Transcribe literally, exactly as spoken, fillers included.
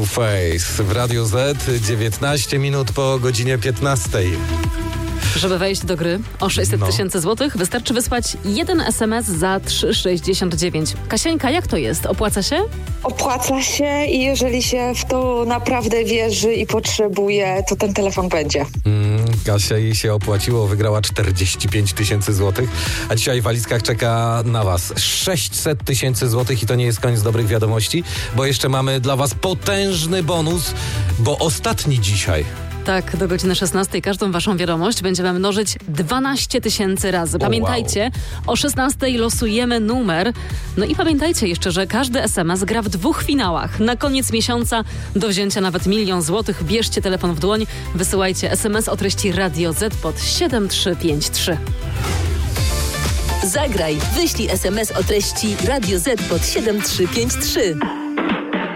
Face w Radiu Z, dziewiętnaście minut po godzinie piętnastej. Żeby wejść do gry o sześćset tysięcy złotych, wystarczy wysłać jeden es em es za trzy sześćdziesiąt dziewięć. Kasieńka, jak to jest? Opłaca się? Opłaca się i jeżeli się w to naprawdę wierzy i potrzebuje, to ten telefon będzie. Mm, Kasia, jej się opłaciło, wygrała czterdzieści pięć tysięcy złotych, a dzisiaj w walizkach czeka na was sześćset tysięcy złotych i to nie jest koniec dobrych wiadomości, bo jeszcze mamy dla was potężny bonus, bo ostatni dzisiaj. Tak, do godziny szesnastej każdą waszą wiadomość będziemy mnożyć dwanaście tysięcy razy. Pamiętajcie, Oh, wow. o szesnastej losujemy numer. No i pamiętajcie jeszcze, że każdy es em es gra w dwóch finałach. Na koniec miesiąca do wzięcia nawet milion złotych. Bierzcie telefon w dłoń, wysyłajcie es em es o treści Radio Z pod siedem trzy pięć trzy. Zagraj, wyślij es em es o treści Radio Z pod siedem trzy pięć trzy.